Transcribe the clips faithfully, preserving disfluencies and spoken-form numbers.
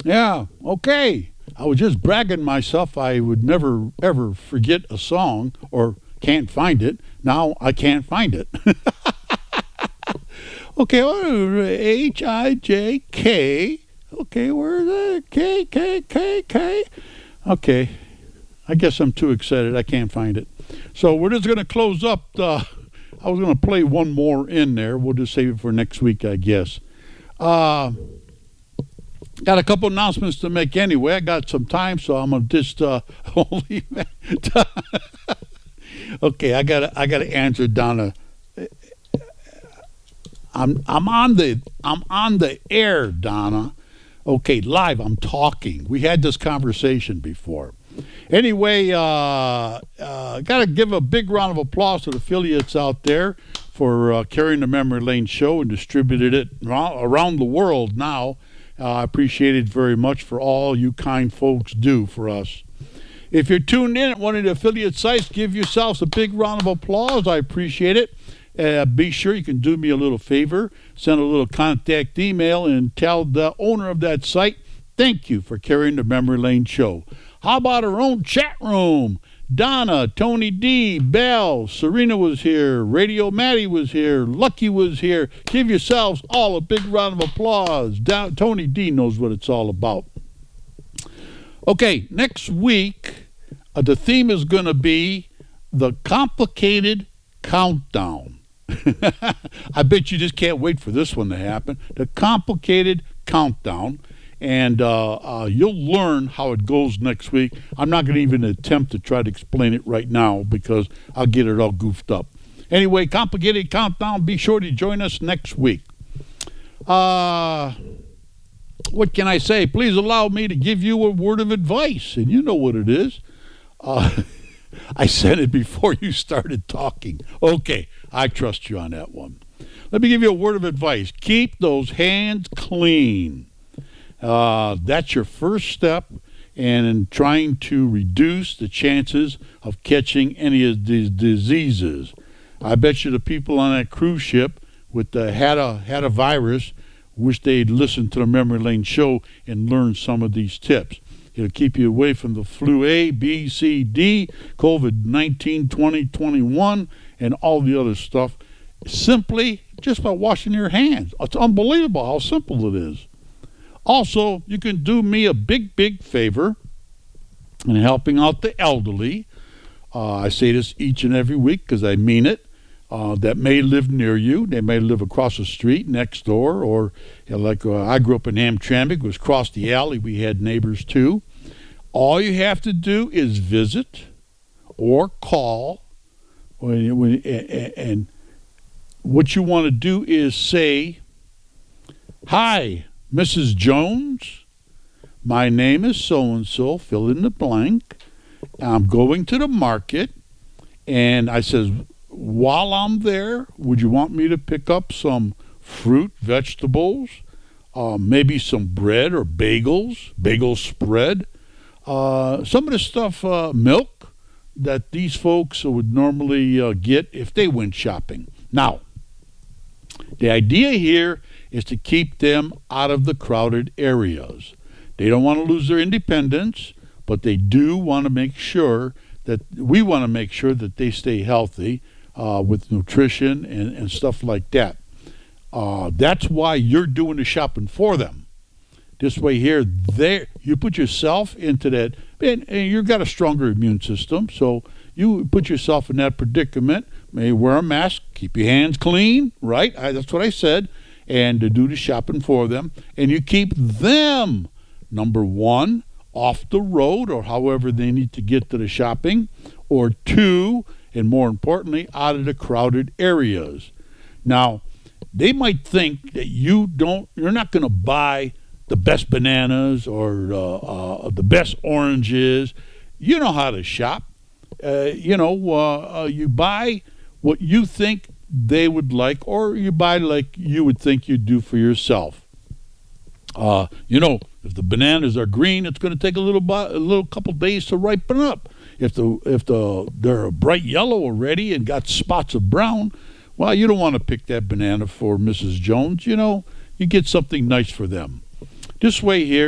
Yeah, okay. I was just bragging myself I would never ever forget a song or can't find it. Now I can't find it. Okay, well, H I J K. Okay, where's that? K, K, K, K. Okay, I guess I'm too excited. I can't find it. So we're just going to close up. Uh, I was going to play one more in there. We'll just save it for next week, I guess. Uh, got a couple announcements to make anyway. I got some time, so I'm going to just uh, only. Okay, I got I got to answer Donna. I'm I'm on the I'm on the air, Donna. Okay, live. I'm talking. We had this conversation before. Anyway, uh, uh, got to give a big round of applause to the affiliates out there for uh, carrying the Memory Lane show and distributed it around the world now. Uh, I appreciate it very much for all you kind folks do for us. If you're tuned in at one of the affiliate sites, give yourselves a big round of applause. I appreciate it. Uh, be sure you can do me a little favor. Send a little contact email and tell the owner of that site, thank you for carrying the Memory Lane show. How about our own chat room? Donna, Tony D, Bell, Serena was here, Radio Maddie was here, Lucky was here. Give yourselves all a big round of applause. Down, Tony D knows what it's all about. Okay, next week, uh, the theme is going to be the complicated countdown. I bet you just can't wait for this one to happen. The complicated countdown. And uh, uh, you'll learn how it goes next week. I'm not going to even attempt to try to explain it right now because I'll get it all goofed up. Anyway, complicated countdown. Be sure to join us next week. Uh, what can I say? Please allow me to give you a word of advice. And you know what it is. Uh, I said it before you started talking. Okay, I trust you on that one. Let me give you a word of advice. Keep those hands clean. Uh, that's your first step in trying to reduce the chances of catching any of these diseases. I bet you the people on that cruise ship with the had a had a virus wish they'd listened to the Memory Lane show and learned some of these tips. It'll keep you away from the flu A, B, C, D, COVID nineteen, twenty, twenty-one, and all the other stuff simply just by washing your hands. It's unbelievable how simple it is. Also, you can do me a big, big favor in helping out the elderly. Uh, I say this each and every week because I mean it. Uh, that may live near you. They may live across the street, next door, or you know, like uh, I grew up in Hamtramck, was across the alley. We had neighbors too. All you have to do is visit or call, when, when, and what you want to do is say, "Hi, Missus Jones, my name is so-and-so, fill in the blank. I'm going to the market." And I says, while I'm there, would you want me to pick up some fruit, vegetables, uh, maybe some bread or bagels, bagel spread, uh, some of the stuff, uh, milk, that these folks would normally uh, get if they went shopping. Now, the idea here is to keep them out of the crowded areas. They don't want to lose their independence, but they do want to make sure that we want to make sure that they stay healthy uh, with nutrition and, and stuff like that. Uh, that's why you're doing the shopping for them. This way here, there you put yourself into that, and, and you've got a stronger immune system, so you put yourself in that predicament. May wear a mask, keep your hands clean, right? I, that's what I said. And to do the shopping for them. And you keep them, number one, off the road or however they need to get to the shopping. Or two, and more importantly, out of the crowded areas. Now, they might think that you don't, you're not going to buy the best bananas or uh, uh, the best oranges. You know how to shop. Uh, you know, uh, uh, you buy what you think they would like, or you buy like you would think you'd do for yourself. Uh, you know, if the bananas are green, it's going to take a little, a little couple days to ripen up. If the if the they're bright yellow already and got spots of brown, well, you don't want to pick that banana for Missus Jones. You know, you get something nice for them. This way here,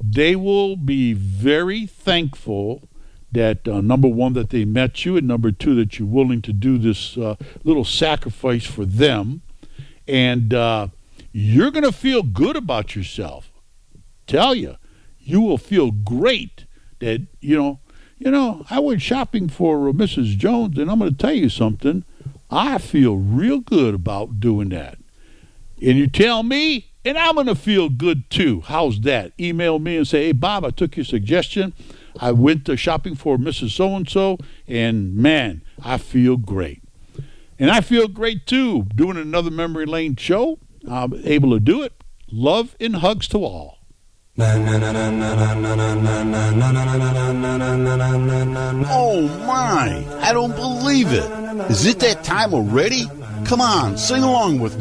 they will be very thankful that, uh, number one, that they met you, and number two, that you're willing to do this uh, little sacrifice for them. And uh, you're going to feel good about yourself. Tell you, you will feel great that, you know, you know, I went shopping for uh, Missus Jones, and I'm going to tell you something. I feel real good about doing that. And you tell me, and I'm going to feel good too. How's that? Email me and say, hey, Bob, I took your suggestion. I went to shopping for Missus So-and-so, and, man, I feel great. And I feel great, too, doing another Memory Lane show. I'm able to do it. Love and hugs to all. Oh, my. I don't believe it. Is it that time already? Come on, sing along with me.